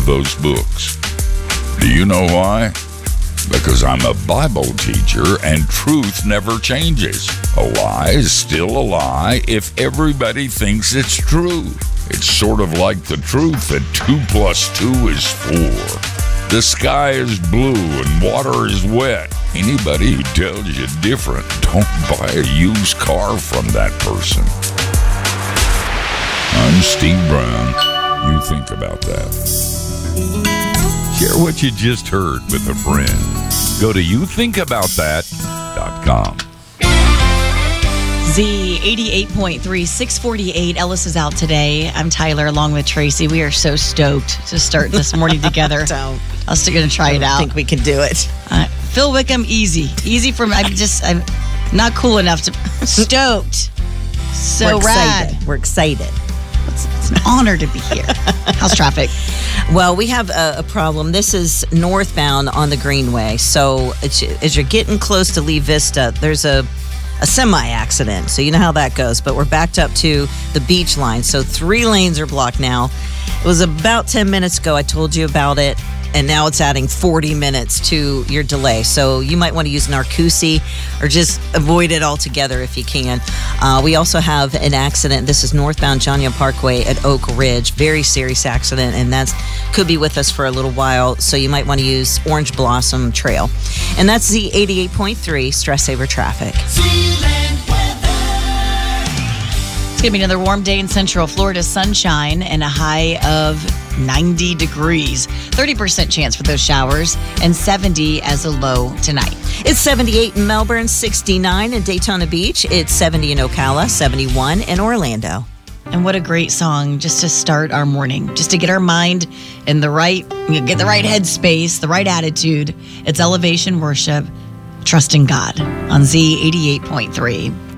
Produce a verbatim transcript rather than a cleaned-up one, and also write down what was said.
of those books. Do you know why? Because I'm a Bible teacher and truth never changes. A lie is still a lie if everybody thinks it's true. It's sort of like the truth that two plus two is four. The sky is blue and water is wet. Anybody who tells you different, don't buy a used car from that person. I'm Steve Brown. You think about that. Share what you just heard with a friend. Go to you think about that dot com. Z eighty-eight point three, six forty-eight. Ellis is out today. I'm Tyler along with Tracy. We are so stoked to start this morning together. Don't. I was still going to try I it out. I think we can do it. Uh, Phil Wickham, easy. Easy for me. I'm just, I'm not cool enough to. Stoked. So We're rad. excited. We're excited. It's, it's an honor to be here. How's traffic? Well, we have a, a problem. This is northbound on the Greenway. So as, as you're getting close to Lee Vista, there's a, a semi-accident. So you know how that goes. But we're backed up to the beach line. So three lanes are blocked now. It was about ten minutes ago I told you about it. And now it's adding forty minutes to your delay. So you might want to use Narcoosee or just avoid it altogether if you can. Uh, we also have an accident. This is northbound John Young Parkway at Oak Ridge. Very serious accident, and that could be with us for a little while. So you might want to use Orange Blossom Trail. And that's the eighty-eight point three Stress Saver Traffic. It's going to be another warm day in Central Florida. Sunshine and a high of ninety degrees. thirty percent chance for those showers and seventy as a low tonight. It's seventy-eight in Melbourne, sixty-nine in Daytona Beach. It's seventy in Ocala, seventy-one in Orlando. And what a great song just to start our morning, just to get our mind in the right, get the right headspace, the right attitude. It's Elevation Worship, Trusting God on Z eighty-eight point three.